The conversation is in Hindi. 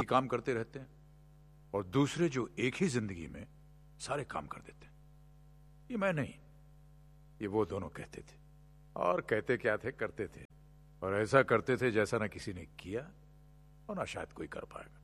काम करते रहते हैं, और दूसरे जो एक ही जिंदगी में सारे काम कर देते हैं। ये मैं नहीं, ये वो दोनों कहते थे। और कहते क्या थे, करते थे, और ऐसा करते थे जैसा ना किसी ने किया और ना शायद कोई कर पाएगा।